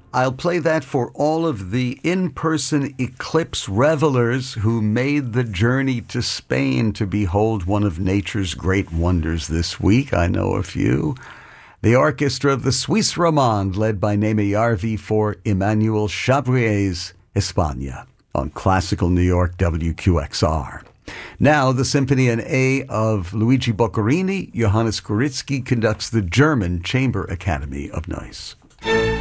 I'll play that for all of the in-person eclipse revelers who made the journey to Spain to behold one of nature's great wonders this week. I know a few. The orchestra of the Suisse Romande, led by Neime Yarvi for Emmanuel Chabrier's España on Classical New York WQXR. Now, the Symphony in A of Luigi Boccherini, Johannes Gorizki conducts the German Chamber Academy of Noise.